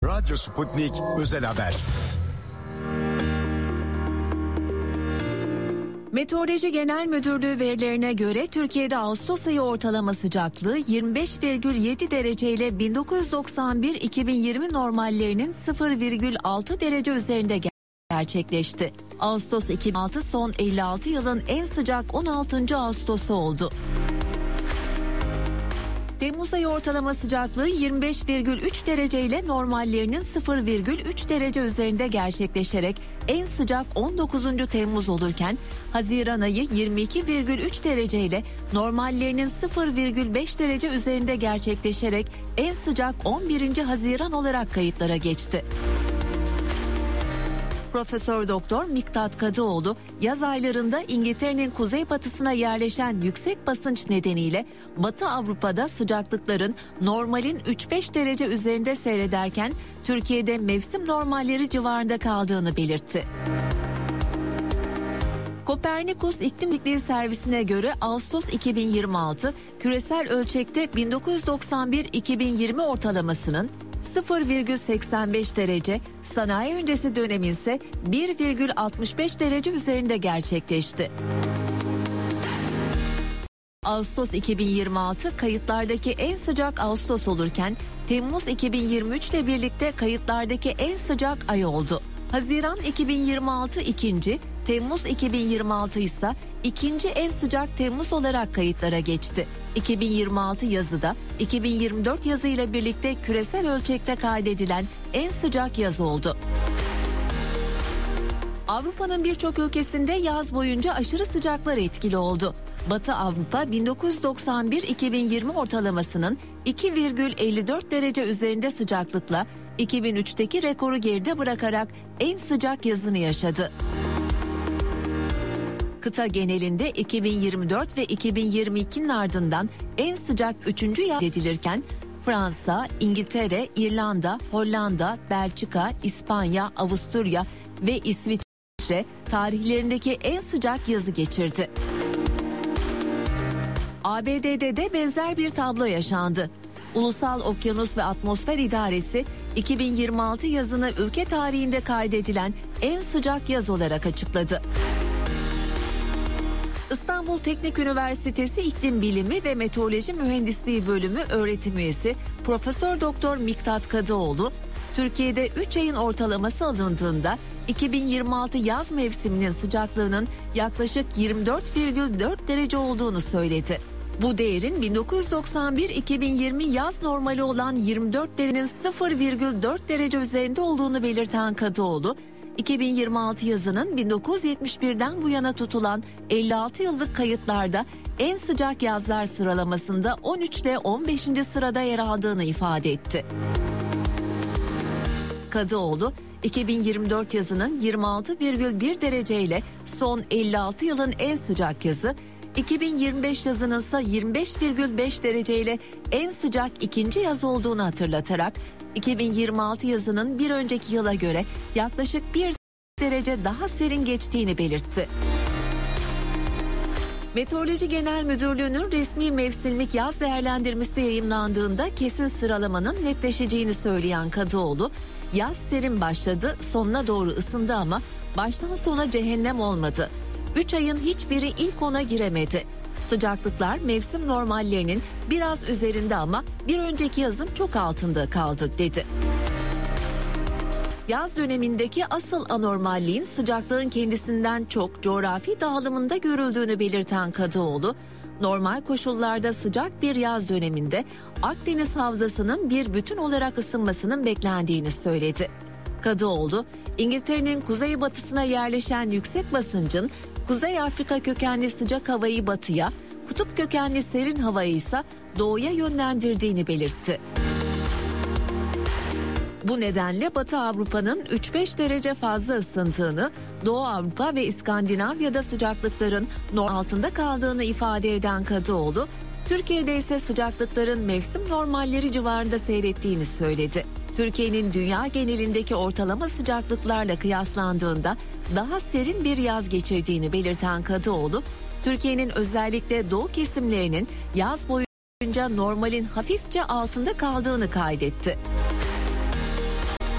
Radyo Sputnik Özel Haber. Meteoroloji Genel Müdürlüğü verilerine göre Türkiye'de Ağustos ayı ortalama sıcaklığı 25,7 derece ile 1991-2020 normallerinin 0,6 derece üzerinde gerçekleşti. Ağustos 2006 son 56 yılın en sıcak 16. Ağustos'u oldu. Temmuz ayı ortalama sıcaklığı 25,3 derece ile normallerinin 0,3 derece üzerinde gerçekleşerek en sıcak 19. Temmuz olurken Haziran ayı 22,3 derece ile normallerinin 0,5 derece üzerinde gerçekleşerek en sıcak 11. Haziran olarak kayıtlara geçti. Profesör Doktor Miktat Kadıoğlu, yaz aylarında İngiltere'nin kuzeybatısına yerleşen yüksek basınç nedeniyle Batı Avrupa'da sıcaklıkların normalin 3-5 derece üzerinde seyrederken Türkiye'de mevsim normalleri civarında kaldığını belirtti. Kopernikus İklim Bilgi Servisi'ne göre Ağustos 2026 küresel ölçekte 1991-2020 ortalamasının 0,85 derece, sanayi öncesi dönemin ise 1,65 derece üzerinde gerçekleşti. Ağustos 2026 kayıtlardaki en sıcak Ağustos olurken Temmuz 2023 ile birlikte kayıtlardaki en sıcak ay oldu. Haziran 2026 ikinci, Temmuz 2026 ise ikinci en sıcak Temmuz olarak kayıtlara geçti. 2026 yazı da 2024 yazı ile birlikte küresel ölçekte kaydedilen en sıcak yaz oldu. Avrupa'nın birçok ülkesinde yaz boyunca aşırı sıcaklar etkili oldu. Batı Avrupa 1991-2020 ortalamasının 2,54 derece üzerinde sıcaklıkla 2003'teki rekoru geride bırakarak en sıcak yazını yaşadı. Kıta genelinde 2024 ve 2022'nin ardından en sıcak 3. yaz edilirken Fransa, İngiltere, İrlanda, Hollanda, Belçika, İspanya, Avusturya ve İsviçre tarihlerindeki en sıcak yazı geçirdi. ABD'de de benzer bir tablo yaşandı. Ulusal Okyanus ve Atmosfer İdaresi 2026 yazını ülke tarihinde kaydedilen en sıcak yaz olarak açıkladı. İstanbul Teknik Üniversitesi İklim Bilimi ve Meteoroloji Mühendisliği Bölümü öğretim üyesi Profesör Doktor Miktat Kadıoğlu, Türkiye'de 3 ayın ortalaması alındığında 2026 yaz mevsiminin sıcaklığının yaklaşık 24,4 derece olduğunu söyledi. Bu değerin 1991-2020 yaz normali olan 24 derecenin 0,4 derece üzerinde olduğunu belirten Kadıoğlu, 2026 yazının 1971'den bu yana tutulan 56 yıllık kayıtlarda en sıcak yazlar sıralamasında 13 ile 15. sırada yer aldığını ifade etti. Kadıoğlu, 2024 yazının 26,1 derece ile son 56 yılın en sıcak yazı, 2025 yazının ise 25,5 derece ile en sıcak ikinci yaz olduğunu hatırlatarak 2026 yazının bir önceki yıla göre yaklaşık 1 derece daha serin geçtiğini belirtti. Meteoroloji Genel Müdürlüğü'nün resmi mevsimlik yaz değerlendirmesi yayımlandığında kesin sıralamanın netleşeceğini söyleyen Kadıoğlu, yaz serin başladı, sonuna doğru ısındı ama baştan sona cehennem olmadı. 3 ayın hiçbiri ilk 10'a giremedi. Sıcaklıklar mevsim normallerinin biraz üzerinde ama bir önceki yazın çok altında kaldı dedi. Yaz dönemindeki asıl anormalliğin sıcaklığın kendisinden çok coğrafi dağılımında görüldüğünü belirten Kadıoğlu, normal koşullarda sıcak bir yaz döneminde Akdeniz havzasının bir bütün olarak ısınmasının beklendiğini söyledi. Kadıoğlu, İngiltere'nin kuzeybatısına yerleşen yüksek basıncın Kuzey Afrika kökenli sıcak havayı batıya, kutup kökenli serin havayı ise doğuya yönlendirdiğini belirtti. Bu nedenle Batı Avrupa'nın 3-5 derece fazla ısındığını, Doğu Avrupa ve İskandinavya'da sıcaklıkların normal altında kaldığını ifade eden Kadıoğlu, Türkiye'de ise sıcaklıkların mevsim normalleri civarında seyrettiğini söyledi. Türkiye'nin dünya genelindeki ortalama sıcaklıklarla kıyaslandığında daha serin bir yaz geçirdiğini belirten Kadıoğlu, Türkiye'nin özellikle doğu kesimlerinin yaz boyunca normalin hafifçe altında kaldığını kaydetti.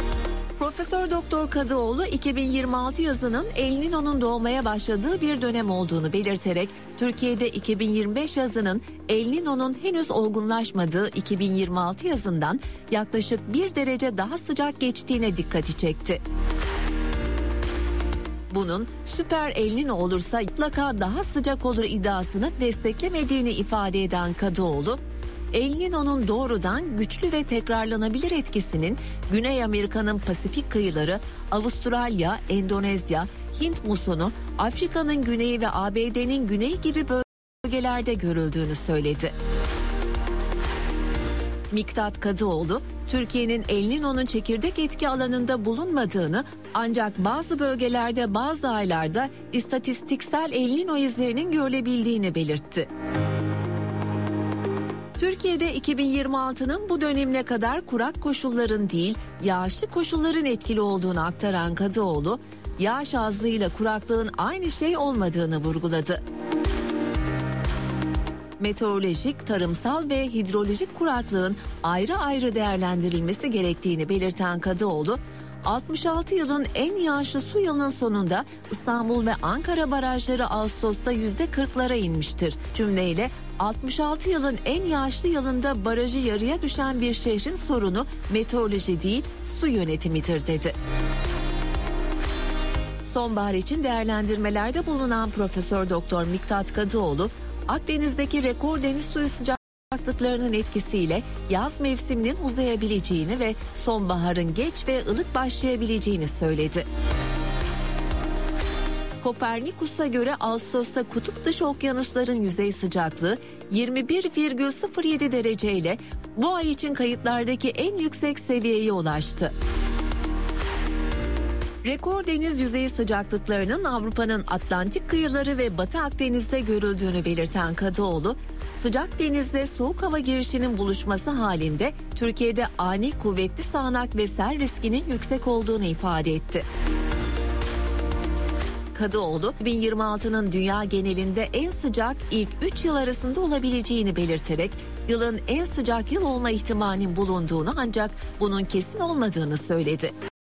Profesör Doktor Kadıoğlu 2026 yazının El Niño'nun doğmaya başladığı bir dönem olduğunu belirterek Türkiye'de 2025 yazının El Niño'nun henüz olgunlaşmadığı 2026 yazından yaklaşık 1 derece daha sıcak geçtiğine dikkati çekti. Bunun süper El Niño olursa mutlaka daha sıcak olur iddiasını desteklemediğini ifade eden Kadıoğlu, El Niño'nun doğrudan güçlü ve tekrarlanabilir etkisinin Güney Amerika'nın Pasifik kıyıları, Avustralya, Endonezya, Hint musonu, Afrika'nın güneyi ve ABD'nin güneyi gibi bölgelerde görüldüğünü söyledi. Miktat Kadıoğlu, Türkiye'nin El Niño'nun çekirdek etki alanında bulunmadığını ancak bazı bölgelerde bazı aylarda istatistiksel El Niño izlerinin görülebildiğini belirtti. Türkiye'de 2026'nın bu dönemine kadar kurak koşulların değil, yağışlı koşulların etkili olduğunu aktaran Kadıoğlu, yağış azlığıyla kuraklığın aynı şey olmadığını vurguladı. Meteorolojik, tarımsal ve hidrolojik kuraklığın ayrı ayrı değerlendirilmesi gerektiğini belirten Kadıoğlu, 66 yılın en yağışlı su yılının sonunda İstanbul ve Ankara barajları Ağustos'ta %40'lara inmiştir. Cümleyle 66 yılın en yağışlı yılında barajı yarıya düşen bir şehrin sorunu meteoroloji değil, su yönetimidir dedi. Sonbahar için değerlendirmelerde bulunan Profesör Doktor Miktat Kadıoğlu, Akdeniz'deki rekor deniz suyu sıcaklıklarının etkisiyle yaz mevsiminin uzayabileceğini ve sonbaharın geç ve ılık başlayabileceğini söyledi. Kopernikus'a göre Ağustos'ta kutup dışı okyanusların yüzey sıcaklığı 21,07 derece ile bu ay için kayıtlardaki en yüksek seviyeye ulaştı. Rekor deniz yüzeyi sıcaklıklarının Avrupa'nın Atlantik kıyıları ve Batı Akdeniz'de görüldüğünü belirten Kadıoğlu, sıcak denizle soğuk hava girişinin buluşması halinde Türkiye'de ani kuvvetli sağanak ve sel riskinin yüksek olduğunu ifade etti. Kadıoğlu, 2026'nın dünya genelinde en sıcak ilk 3 yıl arasında olabileceğini belirterek yılın en sıcak yıl olma ihtimalinin bulunduğunu ancak bunun kesin olmadığını söyledi.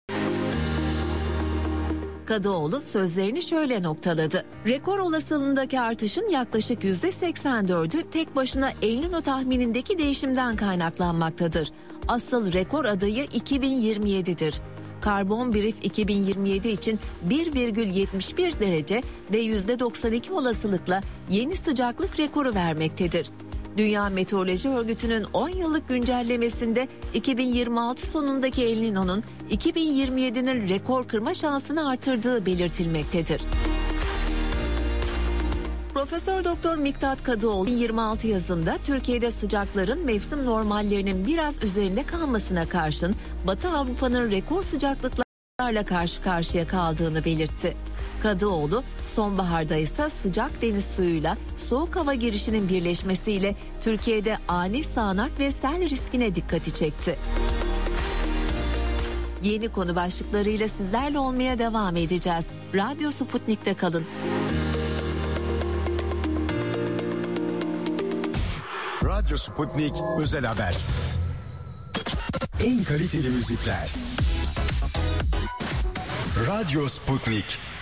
Kadıoğlu sözlerini şöyle noktaladı. Rekor olasılığındaki artışın yaklaşık %84'ü tek başına El Niño tahminindeki değişimden kaynaklanmaktadır. Asıl rekor adayı 2027'dir. Karbon Brief 2027 için 1,71 derece ve %92 olasılıkla yeni sıcaklık rekoru vermektedir. Dünya Meteoroloji Örgütü'nün 10 yıllık güncellemesinde 2026 sonundaki El Niño'nun 2027'nin rekor kırma şansını artırdığı belirtilmektedir. Profesör Doktor Miktat Kadıoğlu 2026 yazında Türkiye'de sıcakların mevsim normallerinin biraz üzerinde kalmasına karşın Batı Avrupa'nın rekor sıcaklıklarla karşı karşıya kaldığını belirtti. Kadıoğlu, sonbaharda ise sıcak deniz suyuyla soğuk hava girişinin birleşmesiyle Türkiye'de ani sağanak ve sel riskine dikkati çekti. Yeni konu başlıklarıyla sizlerle olmaya devam edeceğiz. Radyo Sputnik'te kalın. Radyo Sputnik Özel Haber. En kaliteli müzikler. Radyo Sputnik.